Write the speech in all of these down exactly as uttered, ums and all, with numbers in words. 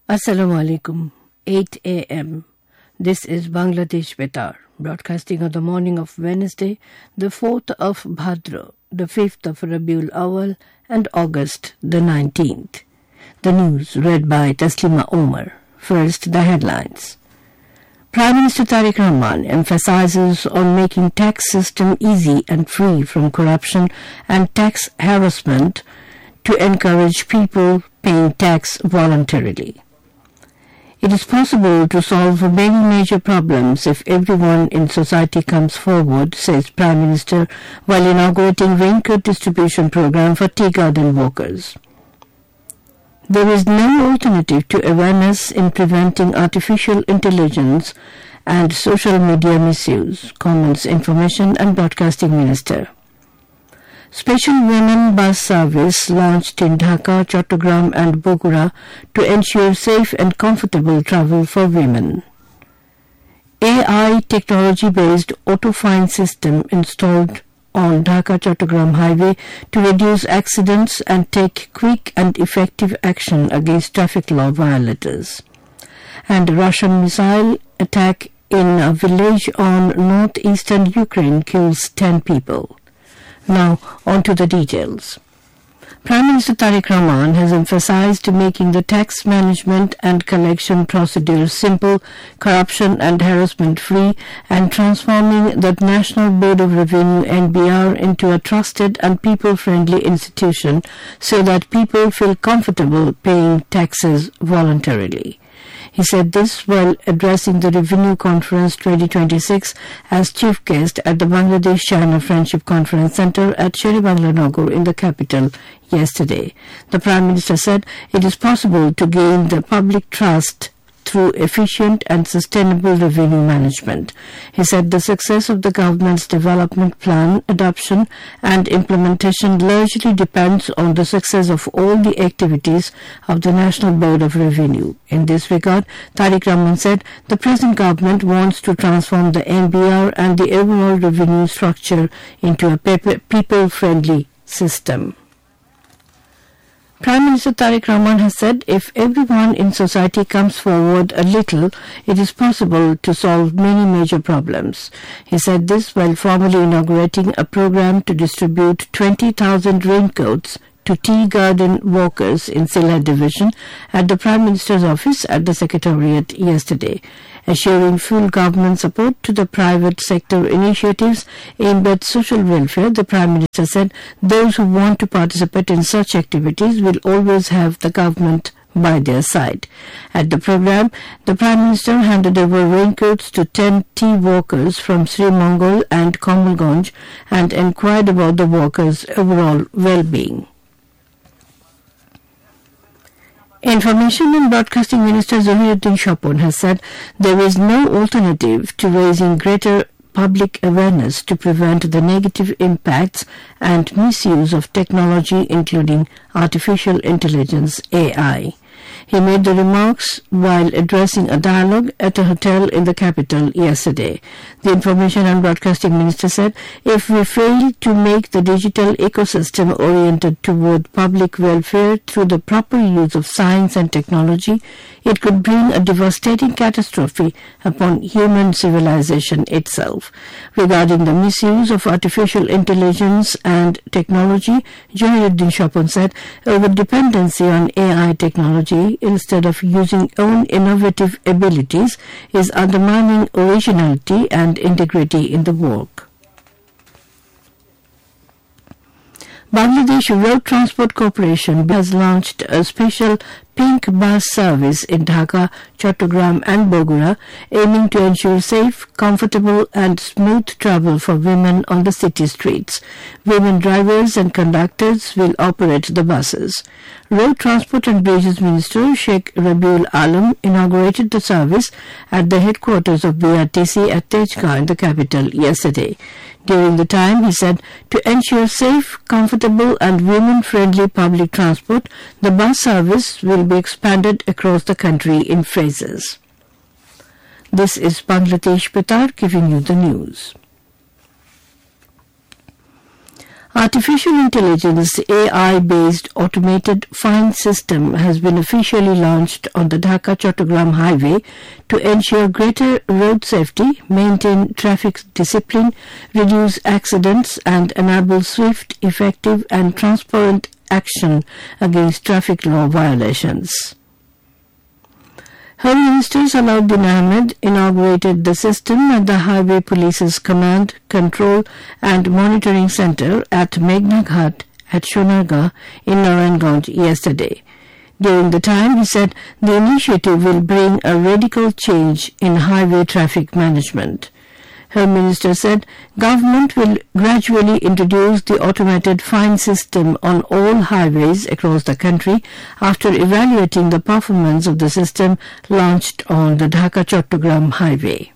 Assalamu alaikum. eight a.m. This is Bangladesh Betar, broadcasting on the morning of Wednesday, the fourth of Bhadra, the fifth of Rabiul Awal, and August the nineteenth. The news read by Taslima Omar. First, the headlines. Prime Minister Tariq Rahman emphasizes on making tax system easy and free from corruption and tax harassment to encourage people paying tax voluntarily. It is possible to solve many major problems if everyone in society comes forward, says Prime Minister while inaugurating raincoat distribution program for tea garden workers. There is no alternative to awareness in preventing artificial intelligence and social media misuse, comments Information and Broadcasting Minister. Special women bus service launched in Dhaka, Chattogram and Bogura to ensure safe and comfortable travel for women. A I technology-based auto-fine system installed on Dhaka-Chattogram highway to reduce accidents and take quick and effective action against traffic law violators. And Russian missile attack in a village on northeastern Ukraine kills ten people. Now, on to the details. Prime Minister Tariq Rahman has emphasized making the tax management and collection procedures simple, corruption and harassment free, and transforming the National Board of Revenue N B R into a trusted and people-friendly institution so that people feel comfortable paying taxes voluntarily. He said this while addressing the Revenue Conference twenty twenty-six as chief guest at the Bangladesh-China Friendship Conference Center at Sher-e-Bangla Nagar in the capital yesterday. The Prime Minister said it is possible to gain the public trust through efficient and sustainable revenue management. He said the success of the government's development plan, adoption and implementation largely depends on the success of all the activities of the National Board of Revenue. In this regard, Tariq Rahman said the present government wants to transform the N B R and the overall revenue structure into a people-friendly system. Prime Minister Tariq Rahman has said if everyone in society comes forward a little, it is possible to solve many major problems. He said this while formally inaugurating a program to distribute twenty thousand raincoats to tea garden workers in Sylhet Division at the Prime Minister's office at the Secretariat yesterday. Assuring full government support to the private sector initiatives aimed at social welfare, the Prime Minister said those who want to participate in such activities will always have the government by their side. At the program, the Prime Minister handed over raincoats to ten tea workers from Sri Mongol and Kamalganj and inquired about the workers' overall well-being. Information and Broadcasting Minister Zahiruddin Shapon has said there is no alternative to raising greater public awareness to prevent the negative impacts and misuse of technology, including artificial intelligence A I. He made the remarks while addressing a dialogue at a hotel in the capital yesterday. The Information and Broadcasting Minister said, if we fail to make the digital ecosystem oriented toward public welfare through the proper use of science and technology, it could bring a devastating catastrophe upon human civilization itself. Regarding the misuse of artificial intelligence and technology, Zahiruddin Shapon said, over-dependency on A I technology instead of using own innovative abilities is undermining originality and integrity in the work. Bangladesh Road Transport Corporation has launched a special pink bus service in Dhaka, Chattogram and Bogura, aiming to ensure safe, comfortable and smooth travel for women on the city streets. Women drivers and conductors will operate the buses. Road Transport and Bridges Minister Sheikh Rabiul Alam inaugurated the service at the headquarters of B R T C at Tejgaon in the capital yesterday. During the time, he said, to ensure safe, comfortable and women-friendly public transport, the bus service will be expanded across the country in phases. This is Bangladesh Betar giving you the news. Artificial intelligence A I-based automated fine system has been officially launched on the Dhaka-Chattogram highway to ensure greater road safety, maintain traffic discipline, reduce accidents and enable swift, effective and transparent action against traffic law violations. Home Minister Salahuddin Ahmed inaugurated the system at the Highway Police's Command, Control and Monitoring Centre at Meghna Ghat at Shonargaon in Narayanganj yesterday. During the time, he said the initiative will bring a radical change in highway traffic management. Home Minister said government will gradually introduce the automated fine system on all highways across the country after evaluating the performance of the system launched on the Dhaka-Chattogram highway.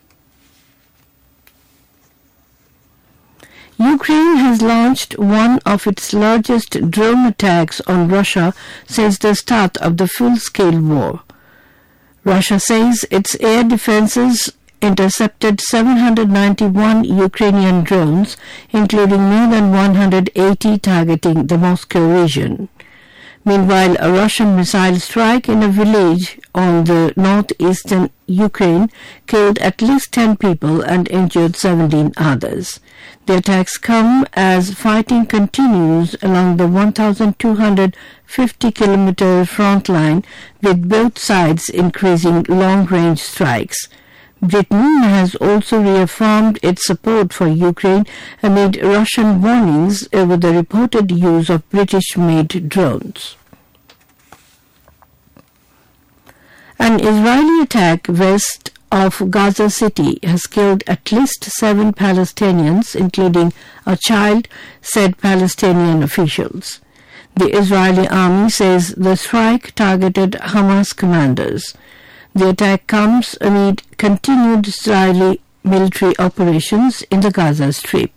Ukraine has launched one of its largest drone attacks on Russia since the start of the full-scale war. Russia says its air defenses intercepted seven hundred ninety-one Ukrainian drones, including more than one hundred eighty targeting the Moscow region. Meanwhile, a Russian missile strike in a village on the northeastern Ukraine killed at least ten people and injured seventeen others. The attacks come as fighting continues along the one thousand two hundred fifty kilometer front line, with both sides increasing long-range strikes. Britain has also reaffirmed its support for Ukraine amid Russian warnings over the reported use of British-made drones. An Israeli attack west of Gaza City has killed at least seven Palestinians, including a child, said Palestinian officials. The Israeli army says the strike targeted Hamas commanders. The attack comes amid continued Israeli military operations in the Gaza Strip.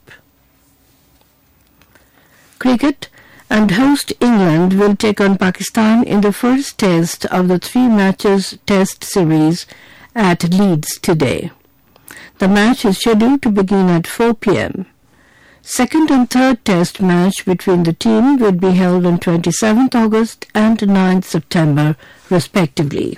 Cricket and host England will take on Pakistan in the first test of the three matches test series at Leeds today. The match is scheduled to begin at four p.m. Second and third test match between the team will be held on twenty-seventh August and ninth September respectively.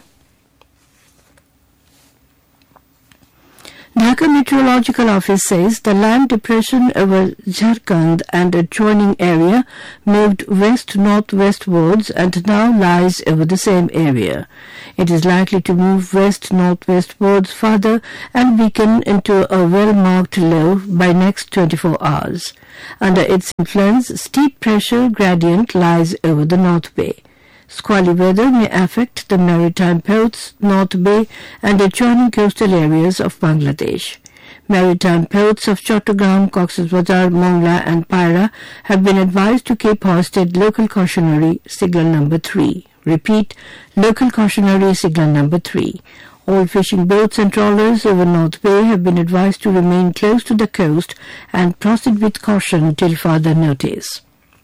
Dhaka Meteorological Office says the land depression over Jharkhand and adjoining area moved west-northwestwards and now lies over the same area. It is likely to move west-northwestwards further and weaken into a well-marked low by next twenty-four hours. Under its influence, steep pressure gradient lies over the North Bay. Squally weather may affect the maritime ports, North Bay and adjoining coastal areas of Bangladesh. Maritime ports of Chattogram, Cox's Bazar, Mongla and Paira have been advised to keep hoisted local cautionary signal number three. Repeat, local cautionary signal number three. All fishing boats and trawlers over North Bay have been advised to remain close to the coast and proceed with caution till further notice.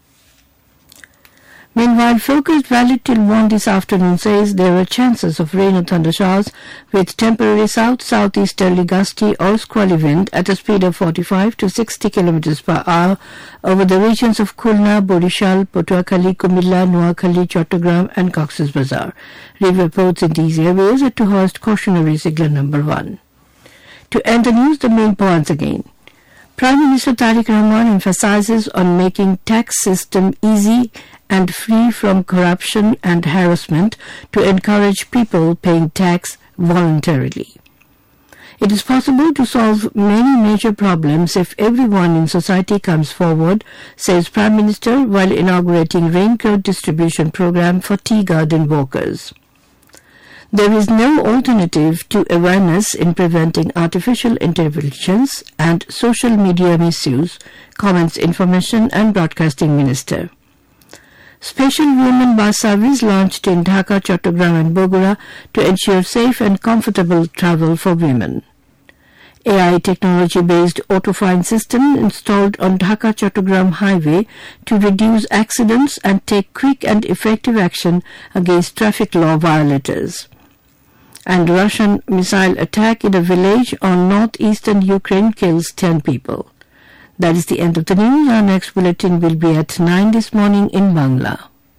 Meanwhile, forecast valid till one this afternoon says there are chances of rain or thunder showers with temporary south-southeasterly gusty or squally wind at a speed of forty-five to sixty kilometers per hour over the regions of Khulna, Borishal, Patuakhali, Kumilla, Noakhali, Chattogram and Cox's Bazar. River ports in these areas are to hoist cautionary signal number one. To end the news, the main points again. Prime Minister Tariq Rahman emphasizes on making tax system easy and free from corruption and harassment to encourage people paying tax voluntarily. It is possible to solve many major problems if everyone in society comes forward, says Prime Minister while inaugurating raincoat distribution program for tea garden workers. There is no alternative to awareness in preventing artificial intelligence and social media misuse, comments Information and Broadcasting Minister. Special women bus service launched in Dhaka, Chattogram and Bogura to ensure safe and comfortable travel for women. A I technology-based auto-fine system installed on Dhaka-Chattogram highway to reduce accidents and take quick and effective action against traffic law violators. And Russian missile attack in a village on northeastern Ukraine kills ten people. That is the end of the news. Our next bulletin will be at nine this morning in Bangla.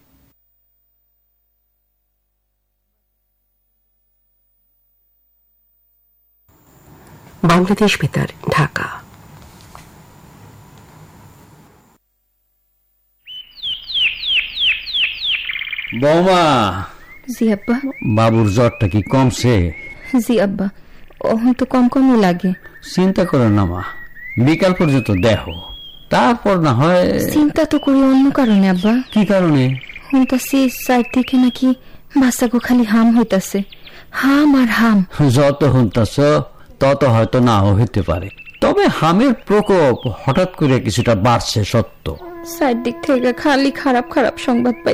Bangladesh বেতার, ঢাকা। বৌমা। জি আব্বা। বাবুর জ্বরটা কি কমছে? জি আব্বা, ওহন তো কম কমই লাগে। চিন্তা করো না মা, বিকাল পর্যন্ত দেখো, তারপর না হয়। চিন্তা তো করি অন্য কারণে আব্বা। কি কারণে? শুনতাছি চারদিকে নাকি বাচ্চাগো খালি হাম হইতাছে, হাম আর হাম। যত শুনতাছ তত হয়তো নাও হইতে পারে, তবে হামের প্রকোপ হঠাৎ করে কিছুটা বাড়ছে সত্য। চারদিক থেকে খালি খারাপ খারাপ সংবাদ পাই,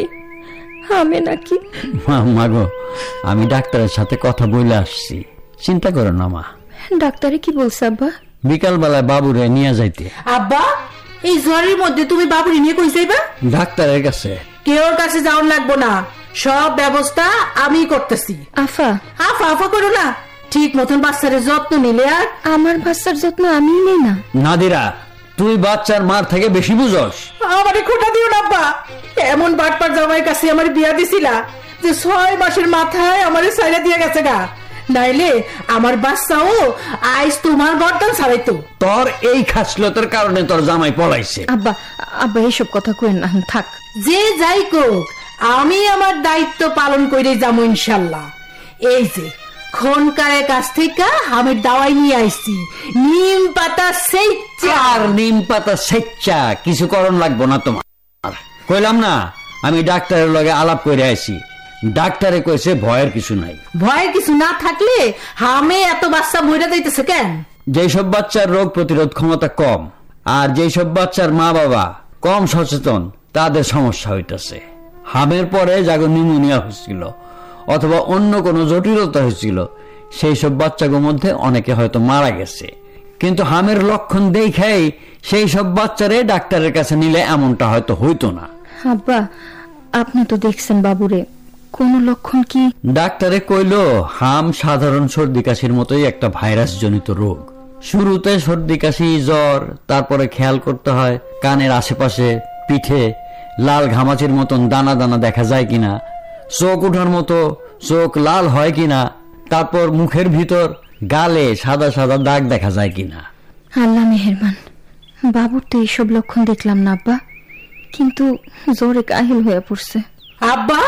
হামে নাকি। মা গো, আমি ডাক্তারের সাথে কথা বলে আসছি, চিন্তা করো না মা। ডাক্তারে কি বলছে আব্বা? বিকাল বেলায় বাবুরে নিয়ে যাইতে। আব্বা, এই জ্বরের মধ্যে তুমি বাবুরে নিয়ে কই যাইবা? ডাক্তারের কাছে। কেউর কাছে যাওয়ার লাগবো না, সব ব্যবস্থা আমি করতেছি। আফা আফা আফা করো না, ঠিক মতন বাচ্চার যত্ন নিলে। আর আমার বাচ্চার যত্ন আমি নেই না। নাদিরা, তুই বাচ্চার মার থেকে বেশি বুঝস। আমারে খোটা দিও না আব্বা, এমন বাটপার জামাইয়ের কাছে আমার বিয়া দিছিলা যে ছয় মাসের মাথায় আমারে সাইরা দিয়ে গেছে গা, নাইলে আমার বাচ্চাও আইস তোমার গর্দান ছাড়াইতো। তোর এই খাসলতের কারণে তোর জামাই পলাইছে। আব্বা আব্বা এসব কথা কইেন না, থাক। যে যাই কোক, আমি আমার দায়িত্ব পালন করে যাবো ইনশাল্লাহ। এই যে খনকারের কাছ থেকে আমের দাওয়াই নিয়ে আইছি, নিম পাতা সেচ্চা। আর নিম পাতা সেচ্চা কিছু করণ লাগবো না তোমার। কইলাম না আমি ডাক্তারের লগে আলাপ করে আইছি, ডাক্তারে কইছে ভয়ের কিছু নাই। ভয়ের কিছু না থাকলে হামে এত বাচ্চা মইরা যাইতেছে কেন? যেসব বাচ্চার রোগ প্রতিরোধ ক্ষমতা কম আর যেসব বাচ্চার মা বাবা কম সচেতন, তাদের সমস্যা হইতেছে। হামের পরে যাগো নিউমোনিয়া হয়েছিল অথবা অন্য কোনো জটিলতা হয়েছিল, সেই সব বাচ্চাগুলোর মধ্যে অনেকে হয়তো মারা গেছে। কিন্তু হামের লক্ষণ দেখাই সেই সব বাচ্চারে ডাক্তারের কাছে নিলে এমনটা হয়তো হইতো না। আব্বা, আপনি তো দেখছেন বাবুরে, কোন লক্ষণ কি? ডাক্তারে কইলো হাম সাধারণ সর্দি কাশির মতোই একটা ভাইরাস জনিত রোগ। শুরুতে সর্দি কাশি, জ্বর, তারপরে খেয়াল করতে হয় কানের আশেপাশে, পিঠে লাল ঘামাচির মতন দানা দানা দেখা যায় কিনা, চোখ উঠার মতো চোখ লাল হয় কিনা, তারপর মুখের ভিতর গালে সাদা সাদা দাগ দেখা যায় কিনা। আল্লাহ মেহেরবান, বাবুর তো এইসব লক্ষণ দেখলাম না আব্বা, কিন্তু জ্বরে কাহিল হয়ে পড়ছে। আব্বা,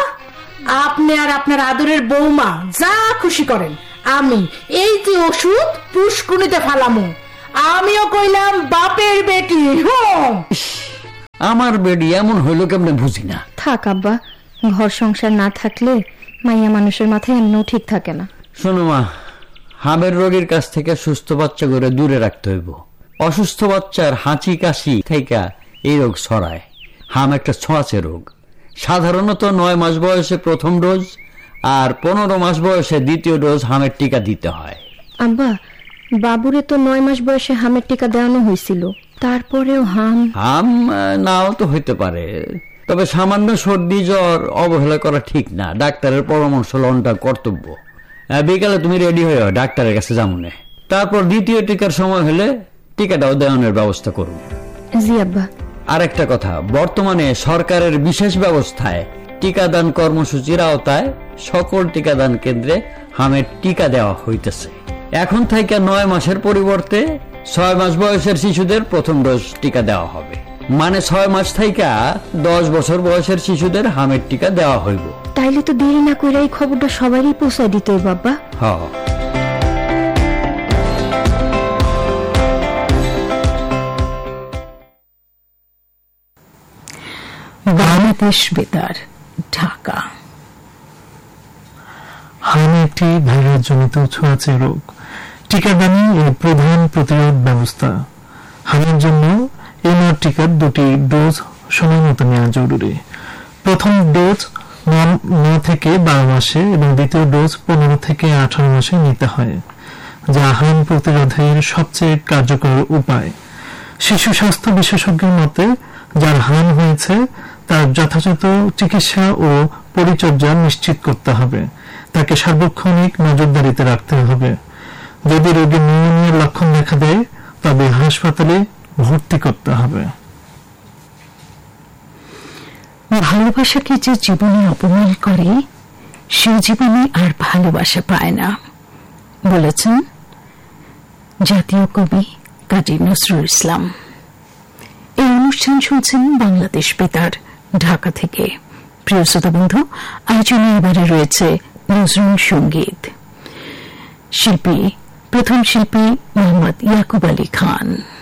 আপনি আর আপনার আদরের বৌমা যা খুশি করেন, আমি এই যে ওষুধ পুষ্কুনিতে ফালামু। আমিও কইলাম বাপের বেটি। আমার বেটি এমন হইল কেমনে বুঝি না। থাক আব্বা, ঘর সংসার না থাকলে মাইয়া মানুষের মাথায় এমনও ঠিক থাকে না। শোনো মা, হামের রোগের কাছ থেকে সুস্থ বাচ্চা করে দূরে রাখতে হইব। অসুস্থ বাচ্চার হাঁচি কাশি থেকে এই রোগ ছড়ায়। হাম একটা ছোঁয়াচে রোগ। সাধারণত নয় মাস বয়সে প্রথম ডোজ আর পনেরো মাস বয়সে দ্বিতীয় ডোজ হামের টিকা দিতে হয়। আব্বা, বাবুরে তো নয় মাস বয়সে হামের টিকা দেওয়ানো হয়েছিল, তারপরেও হাম হাম নাও তো হইতে পারে, তবে সামান্য সর্দি জ্বর অবহেলা করা ঠিক না। ডাক্তারের পরামর্শ লওয়াটা কর্তব্য। বিকালে তুমি রেডি হয়ে ডাক্তারের কাছে যাবো না, তারপর দ্বিতীয় টিকার সময় হলে টিকাটাও দেওয়ানোর ব্যবস্থা করুন। জি আব্বা। আর একটা কথা, বর্তমানে সরকারের বিশেষ ব্যবস্থায় টিকাদান কর্মসূচির আওতায় সকল টিকাদান কেন্দ্রে হামের টিকা দেওয়া হইতেছে। এখন থেকে নয় মাসের পরিবর্তে ছয় মাস বয়সের শিশুদের প্রথম ডোজ টিকা দেওয়া হবে। মানে ছয় মাস থেকে দশ বছর বয়সের শিশুদের হামের টিকা দেওয়া হইব। তাইলে তো দেরি না করে এই খবরটা সবারই পৌঁছায় দিতে হবে বাবা। হ্যাঁ, বাংলাদেশ বেতার, ঢাকা। হাম একটি ভাইরাস জনিত ছোঁয়াচে রোগ। টিকাদানই এর প্রধান প্রতিরোধ ব্যবস্থা। হামের জন্য এমআর টিকার দুটি ডোজ সময় মতো নেওয়া জরুরি। প্রথম ডোজ নয় থেকে বারো মাসে এবং দ্বিতীয় ডোজ পনেরো থেকে আঠারো মাসে নিতে হয়, যা হাম প্রতিরোধের সবচেয়ে কার্যকর উপায়। শিশু স্বাস্থ্য বিশেষজ্ঞের মতে যার হাম হয়েছে তার যথাযথ চিকিৎসা ও পরিচর্যা নিশ্চিত করতে হবে। তাকে সার্বক্ষণিক নজরদারিতে রাখতে হবে। যদি রোগীর নিউমোনিয়ার লক্ষণ দেখা দেয় তবে হাসপাতালে ভর্তি করতে হবে। ভালোবাসাকে যে জীবনে অপমান করে সে জীবনে আর ভালোবাসা পায় না, বলেছেন জাতীয় কবি কাজী নজরুল ইসলাম। এই অনুষ্ঠান শুনছেন বাংলাদেশ বেতার ঢাকা থেকে। প্রিয় শ্রোতা বন্ধু, আয়োজনে এবারে রয়েছে নজরুল সঙ্গীত। শিল্পী প্রথম শিল্পী মোহাম্মদ ইয়াকুব আলী খান।